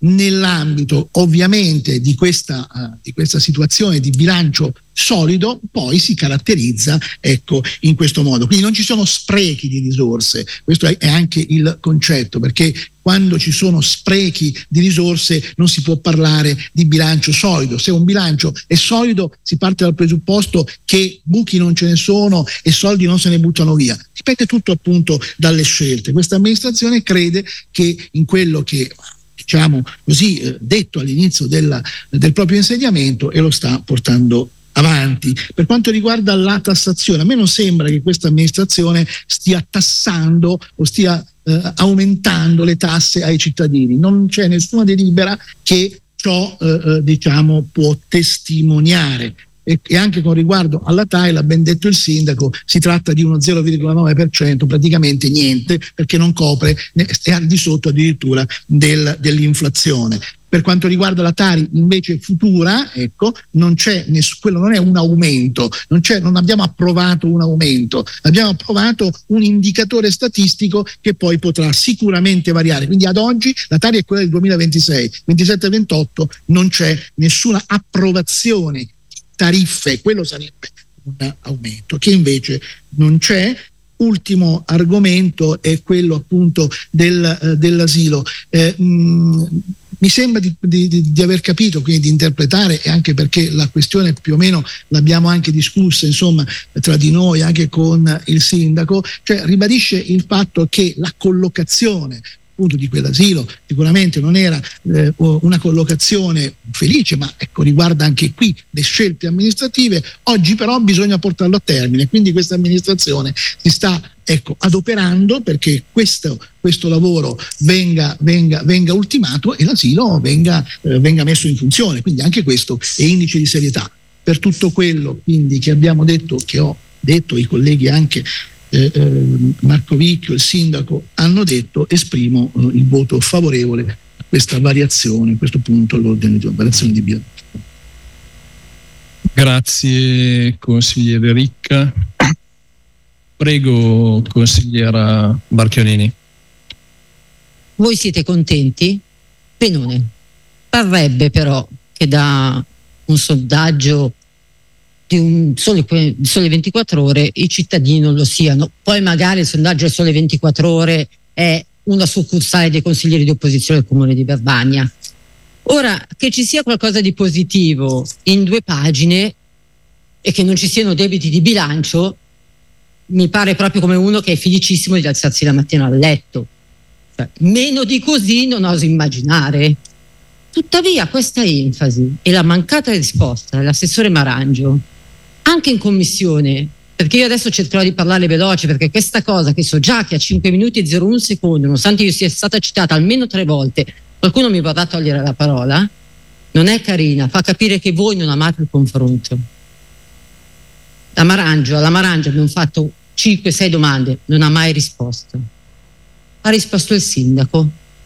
nell'ambito ovviamente di questa situazione di bilancio solido, poi si caratterizza, ecco, in questo modo. Quindi non ci sono sprechi di risorse, questo è anche il concetto, perché quando ci sono sprechi di risorse non si può parlare di bilancio solido. Se un bilancio è solido si parte dal presupposto che buchi non ce ne sono e soldi non se ne buttano via. Dipende tutto appunto dalle scelte. Questa amministrazione crede che in quello che, diciamo così, detto all'inizio del proprio insediamento, e lo sta portando avanti. Per quanto riguarda la tassazione, a me non sembra che questa amministrazione stia tassando o stia aumentando le tasse ai cittadini. Non c'è nessuna delibera che ciò diciamo può testimoniare. E anche con riguardo alla TAI, l'ha ben detto il sindaco, si tratta di uno 0,9%, praticamente niente, perché non copre, è al di sotto addirittura dell'inflazione. Per quanto riguarda la Tari invece futura, ecco, quello non è un aumento, non abbiamo approvato un aumento, abbiamo approvato un indicatore statistico che poi potrà sicuramente variare. Quindi ad oggi la Tari è quella del 2026, 27-28 non c'è nessuna approvazione tariffe, quello sarebbe un aumento che invece non c'è. Ultimo argomento è quello appunto dell'asilo. Mi sembra di aver capito, quindi di interpretare, e anche perché la questione più o meno l'abbiamo anche discussa, insomma, tra di noi, anche con il sindaco, cioè ribadisce il fatto che la collocazione appunto di quell'asilo sicuramente non era una collocazione felice, ma ecco, riguarda anche qui le scelte amministrative. Oggi però bisogna portarlo a termine, quindi questa amministrazione si sta, ecco, adoperando perché questo lavoro venga ultimato e l'asilo venga messo in funzione. Quindi anche questo è indice di serietà. Per tutto quello quindi che abbiamo detto, che ho detto, i colleghi anche Marco Vicchio, il sindaco, hanno detto, esprimo il voto favorevole a questa variazione, a questo punto all'ordine di variazione di bilancio. Grazie consigliere Ricca. Prego consigliera Barchiolini. Voi siete contenti? Benone. Parrebbe però che da un sondaggio di un sole 24 ore i cittadini non lo siano. Poi magari il sondaggio del Sole 24 ore è una succursale dei consiglieri di opposizione del comune di Verbania. Ora, che ci sia qualcosa di positivo in 2 pagine e che non ci siano debiti di bilancio mi pare proprio come uno che è felicissimo di alzarsi la mattina a letto. Cioè, meno di così non oso immaginare. Tuttavia questa enfasi e la mancata risposta dell'assessore Marangio anche in commissione, perché io adesso cercherò di parlare veloce, perché questa cosa che so già che a 5 minuti e 01 secondo, nonostante io sia stata citata almeno 3 volte, qualcuno mi vorrà togliere la parola, non è carina, fa capire che voi non amate il confronto. Alla Marangio abbiamo fatto 5-6 domande, non ha mai risposto. Ha risposto il sindaco.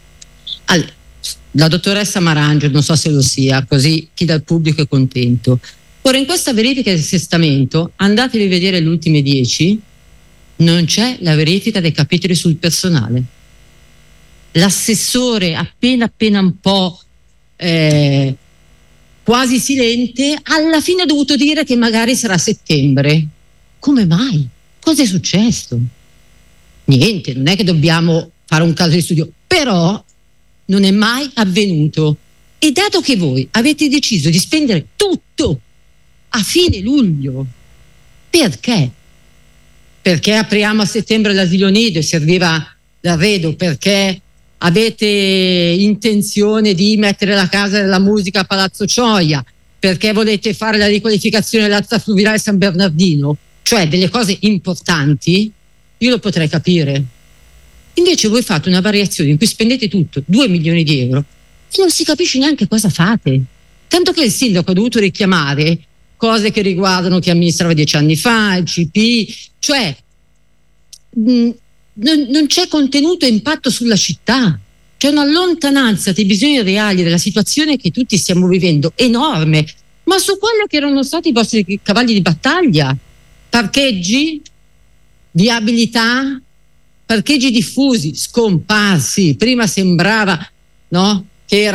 La dottoressa Marangio, non so se lo sia, così chi dal pubblico è contento. Ora, in questa verifica di assestamento, andatevi a vedere le ultime 10, non c'è la verifica dei capitoli sul personale. L'assessore, appena un po' quasi silente, alla fine ha dovuto dire che magari sarà a settembre. Come mai? Cosa è successo? Niente, non è che dobbiamo fare un caso di studio, però non è mai avvenuto. E dato che voi avete deciso di spendere tutto a fine luglio, perché? Perché apriamo a settembre l'asilo nido e serviva l'arredo, perché avete intenzione di mettere la casa della musica a Palazzo Gioia, perché volete fare la riqualificazione dell'alta fluviale San Bernardino, cioè delle cose importanti, io lo potrei capire. Invece voi fate una variazione in cui spendete tutto, 2 milioni di euro, e non si capisce neanche cosa fate. Tanto che il sindaco ha dovuto richiamare cose che riguardano chi amministrava 10 anni fa, il CP, cioè non c'è contenuto e impatto sulla città. C'è una lontananza dei bisogni reali della situazione che tutti stiamo vivendo, enorme, ma su quello che erano stati i vostri cavalli di battaglia, parcheggi, viabilità, parcheggi diffusi, scomparsi. Prima sembrava, no, che era